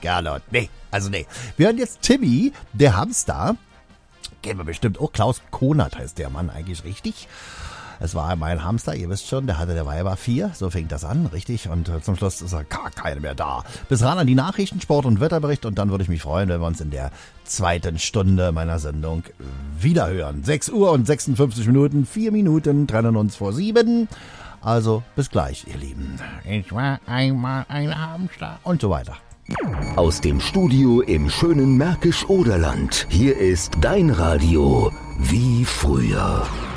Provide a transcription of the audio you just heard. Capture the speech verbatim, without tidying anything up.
Gerlot, nee, also nee. Wir hören jetzt Timmy, der Hamster. Kennen wir bestimmt auch. Klaus Konert heißt der Mann eigentlich richtig. Es war einmal ein Hamster, ihr wisst schon, der hatte der Weiber vier. So fängt das an, richtig. Und äh, zum Schluss ist er gar keiner mehr da. Bis ran an die Nachrichten, Sport und Wetterbericht. Und dann würde ich mich freuen, wenn wir uns in der zweiten Stunde meiner Sendung wiederhören. sechs Uhr und sechsundfünfzig Minuten, vier Minuten trennen uns vor sieben. Also bis gleich, ihr Lieben. Ich war einmal ein Hamster und so weiter. Aus dem Studio im schönen Märkisch-Oderland. Hier ist dein Radio wie früher.